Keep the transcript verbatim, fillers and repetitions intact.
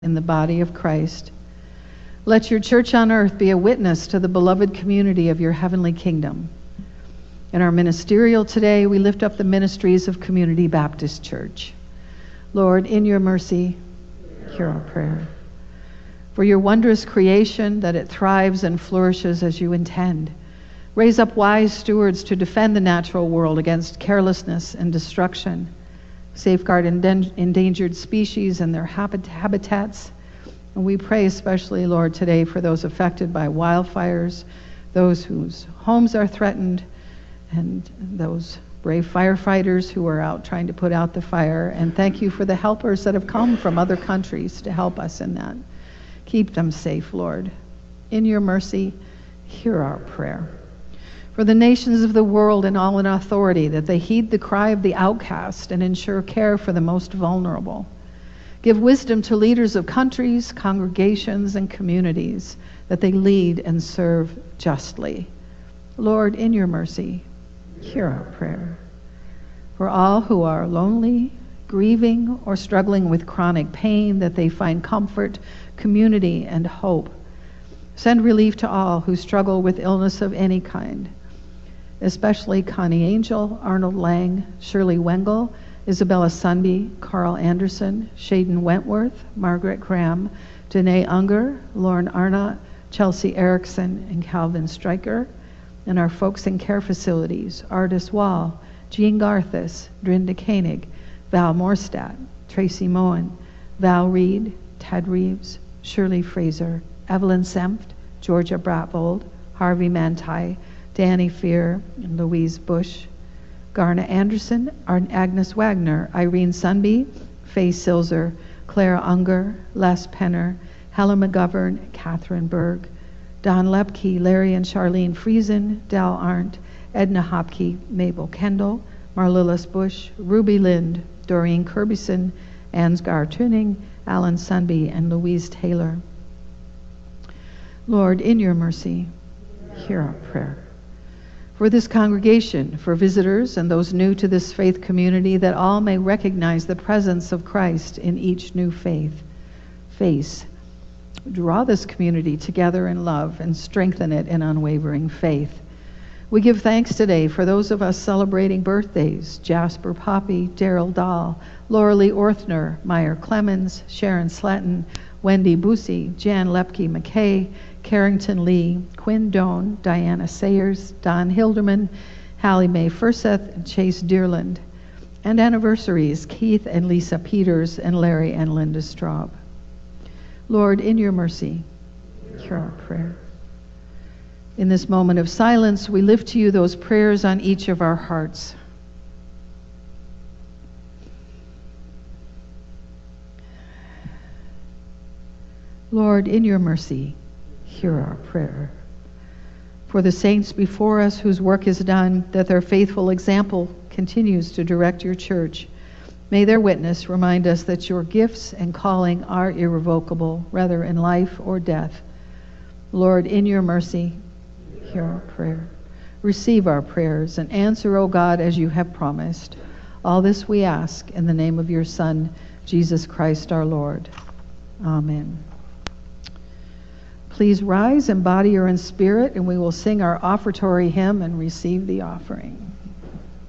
in the body of Christ. Let your church on earth be a witness to the beloved community of your heavenly kingdom. In our ministerial today, we lift up the ministries of Community Baptist Church. Lord, in your mercy, hear our prayer. For your wondrous creation, that it thrives and flourishes as you intend. Raise up wise stewards to defend the natural world against carelessness and destruction. Safeguard enden- endangered species and their habit- habitats. And we pray especially, Lord, today for those affected by wildfires, those whose homes are threatened, and those brave firefighters who are out trying to put out the fire. And thank you for the helpers that have come from other countries to help us in that. Keep them safe, Lord. In your mercy, hear our prayer. For the nations of the world and all in authority, that they heed the cry of the outcast and ensure care for the most vulnerable. Give wisdom to leaders of countries, congregations, and communities, that they lead and serve justly. Lord, in your mercy, hear our prayer. For all who are lonely, grieving, or struggling with chronic pain, that they find comfort, community, and hope. Send relief to all who struggle with illness of any kind, especially Connie Angel, Arnold Lang, Shirley Wengel, Isabella Sunby, Carl Anderson, Shaden Wentworth, Margaret Graham, Danae Unger, Lauren Arnott, Chelsea Erickson, and Calvin Stryker, and our folks in care facilities, Artis Wall, Jean Garthis, Drinda Koenig, Val Morstadt, Tracy Moen, Val Reed, Ted Reeves, Shirley Fraser, Evelyn Senft, Georgia Bratvold, Harvey Mantai, Danny Fear, and Louise Bush, Garna Anderson, Agnes Wagner, Irene Sunby, Faye Silzer, Clara Unger, Les Penner, Helen McGovern, Catherine Berg, Don Lepke, Larry and Charlene Friesen, Dal Arndt, Edna Hopke, Mabel Kendall, Marlilis Bush, Ruby Lind, Doreen Kirbison, Ansgar Tuning, Alan Sunby, and Louise Taylor. Lord, in your mercy, hear our prayer. For this congregation, for visitors and those new to this faith community, that all may recognize the presence of Christ in each new faith. Face. Draw this community together in love and strengthen it in unwavering faith. We give thanks today for those of us celebrating birthdays: Jasper Poppy, Daryl Dahl, Laura Lee Orthner, Meyer Clemens, Sharon Slatton, Wendy Busey, Jan Lepke McKay, Carrington Lee, Quinn Doan, Diana Sayers, Don Hilderman, Hallie Mae Furseth, and Chase Dearland. And anniversaries: Keith and Lisa Peters, and Larry and Linda Straub. Lord, in your mercy, hear our prayer. In this moment of silence, we lift to you those prayers on each of our hearts. Lord, in your mercy, hear our prayer. For the saints before us whose work is done, that their faithful example continues to direct your church, may their witness remind us that your gifts and calling are irrevocable, whether in life or death. Lord, in your mercy, hear our prayer. Receive our prayers and answer, O God, as you have promised. All this we ask in the name of your Son, Jesus Christ our Lord. Amen. Please rise in body or in spirit, and we will sing our offertory hymn and receive the offering.